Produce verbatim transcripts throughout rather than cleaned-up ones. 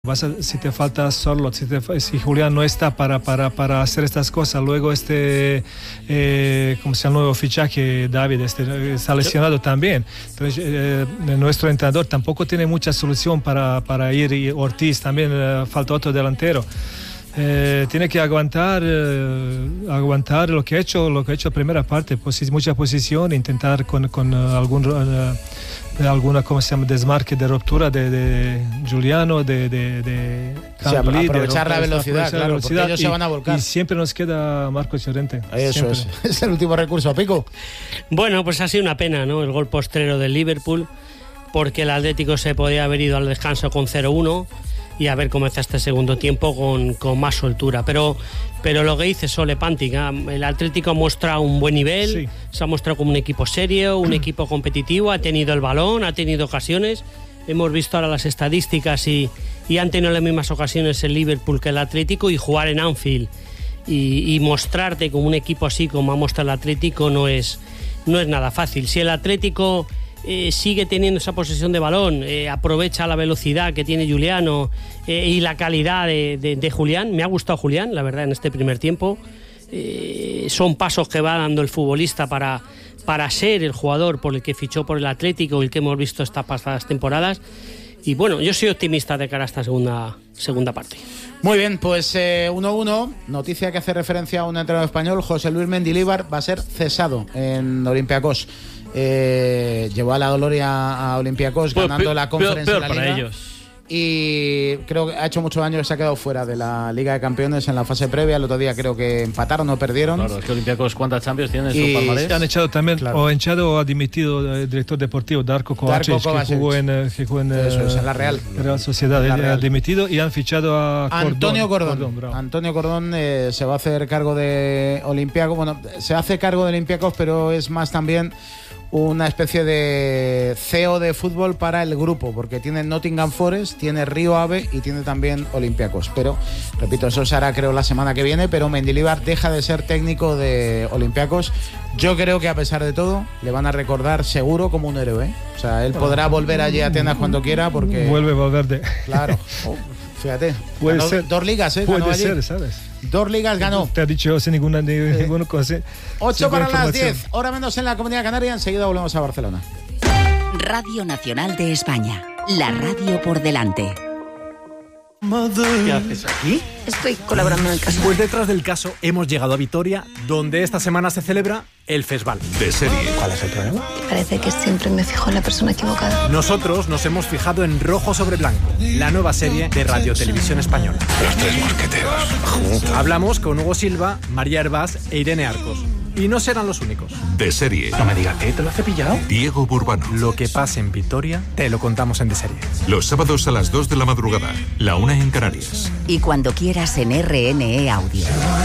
Vas a, si te falta Sorloth, si, te, si Julián no está para, para, para hacer estas cosas, luego este, eh, como se llama el nuevo fichaje, David, este, está lesionado también. Entonces, eh, nuestro entrenador tampoco tiene mucha solución para, para ir, y Ortiz también, eh, falta otro delantero. Eh, tiene que aguantar eh, aguantar lo que ha hecho lo que ha hecho la primera parte, posi- mucha posición, intentar con, con uh, algún uh, alguna como se llama desmarque de ruptura de, de Giuliano, de, de, de sí, Campbell, aprovechar de la velocidad, aprovechar claro, la velocidad, porque ellos y, se van a volcar. Y siempre nos queda Marcos Llorente. Eso siempre. es, es el último recurso, Pico. Bueno, pues ha sido una pena, ¿no? El gol postrero del Liverpool, porque el Atlético se podía haber ido al descanso con cero uno y haber comenzado este segundo tiempo con, con más soltura. Pero, pero lo que dice Sole Pántica, el Atlético ha mostrado un buen nivel, sí. Se ha mostrado como un equipo serio, un equipo competitivo, ha tenido el balón, ha tenido ocasiones. Hemos visto ahora las estadísticas y, y han tenido las mismas ocasiones el Liverpool que el Atlético, y jugar en Anfield y, y mostrarte como un equipo así como ha mostrado el Atlético no es, no es nada fácil. Si el Atlético Eh, sigue teniendo esa posesión de balón, eh, aprovecha la velocidad que tiene Giuliano eh, y la calidad de, de, de Julián. Me ha gustado Julián, la verdad, en este primer tiempo. Eh, son pasos que va dando el futbolista para, para ser el jugador por el que fichó por el Atlético y el que hemos visto estas pasadas temporadas. Y bueno, yo soy optimista de cara a esta segunda, segunda parte. Muy bien, pues eh, uno uno, noticia que hace referencia a un entrenador español, José Luis Mendilibar va a ser cesado en Olympiacos. Eh, llevó a la gloria a Olympiacos pues ganando peor, la conferencia peor de la para Liga. ellos. Y creo que ha hecho muchos años que se ha quedado fuera de la Liga de Campeones en la fase previa. El otro día creo que empataron o perdieron. Claro, es que Olympiacos, ¿cuántas Champions tienen en Y su palmarés? Se han echado también, claro. o echado o ha dimitido el director deportivo Darko Kovacic, que jugó en, que jugó en, Eso es, en la Real. Real Sociedad, La él Real. ha dimitido y han fichado a Antonio Cordón. Cordón, Cordón, Antonio Cordón eh, se va a hacer cargo de Olympiacos. Bueno, se hace cargo de Olympiacos, pero es más también una especie de C E O de fútbol para el grupo, porque tiene Nottingham Forest, tiene Río Ave y tiene también Olympiacos. Pero, repito, eso se hará creo la semana que viene, pero Mendilibar deja de ser técnico de Olympiacos. Yo creo que a pesar de todo le van a recordar seguro como un héroe, ¿eh? O sea, él podrá volver allí a Atenas cuando quiera, porque... Vuelve a volver de... Claro, oh, fíjate. Puede ganó ser. Dos ligas, ¿eh? Puede Ganó allí. ser, ¿sabes? Dos ligas ganó. Te ha dicho sin ninguna, ni, Eh. ninguna cosa. Ocho para las información. diez, hora menos en la Comunidad Canaria. Enseguida volvemos a Barcelona. Radio Nacional de España, la radio por delante. ¿Qué haces aquí? Estoy colaborando en el caso. Pues detrás del caso hemos llegado a Vitoria, donde esta semana se celebra el Festival. De serie. ¿Cuál es el problema? Parece que siempre me fijo en la persona equivocada. Nosotros nos hemos fijado en Rojo sobre Blanco, la nueva serie de Radio Televisión Española. Los tres mosqueteros. Juntos. Hablamos con Hugo Silva, María Hervás e Irene Arcos. Y no serán los únicos. De serie. No me digas que te lo has cepillado. Diego Burbano. Lo que pasa en Vitoria te lo contamos en De Serie. Los sábados a las dos de la madrugada. La una en Canarias. Y cuando quieras en R N E Audio.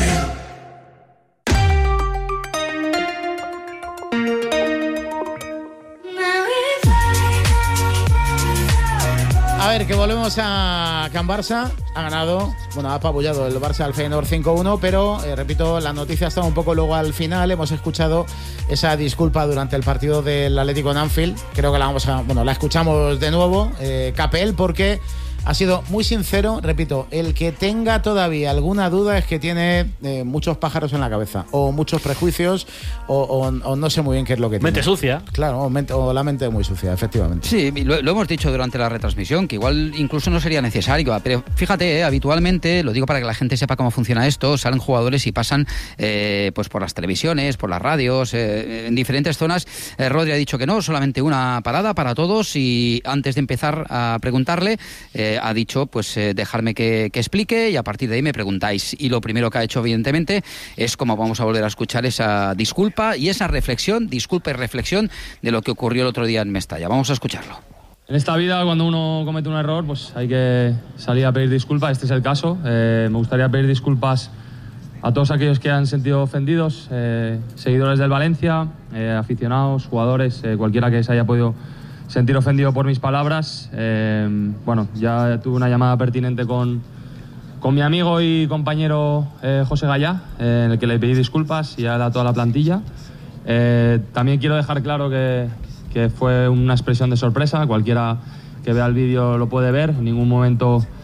A ver, que volvemos a Can Barça. Ha ganado, bueno, ha apabullado el Barça al Feyenoord cinco uno, pero, eh, repito, la noticia está un poco luego al final. Hemos escuchado esa disculpa durante el partido del Atlético en Anfield. Creo que la vamos a, bueno, la escuchamos de nuevo. Eh, Capel, porque ha sido muy sincero. Repito, el que tenga todavía alguna duda es que tiene eh, muchos pájaros en la cabeza, o muchos prejuicios, o, o, o no sé muy bien qué es lo que tiene. Mente sucia. Claro, o, mente, o la mente muy sucia, efectivamente. Sí, lo, lo hemos dicho durante la retransmisión, que igual incluso no sería necesario, pero fíjate, eh, habitualmente, lo digo para que la gente sepa cómo funciona esto, salen jugadores y pasan eh, pues por las televisiones, por las radios, eh, en diferentes zonas. eh, Rodri ha dicho que no, solamente una parada para todos, y antes de empezar a preguntarle, eh, ha dicho, pues eh, dejarme que, que explique, y a partir de ahí me preguntáis. Y lo primero que ha hecho, evidentemente, es como vamos a volver a escuchar esa disculpa y esa reflexión, disculpa y reflexión de lo que ocurrió el otro día en Mestalla. Vamos a escucharlo. En esta vida, cuando uno comete un error, pues hay que salir a pedir disculpas. Este es el caso. Eh, me gustaría pedir disculpas a todos aquellos que han sentido ofendidos, eh, seguidores del Valencia, eh, aficionados, jugadores, eh, cualquiera que se haya podido sentir ofendido por mis palabras. Eh, bueno, ya tuve una llamada pertinente con, con mi amigo y compañero eh, José Gallá, eh, en el que le pedí disculpas, y a toda la plantilla. Eh, también quiero dejar claro que, que fue una expresión de sorpresa. Cualquiera que vea el vídeo lo puede ver. En ningún momento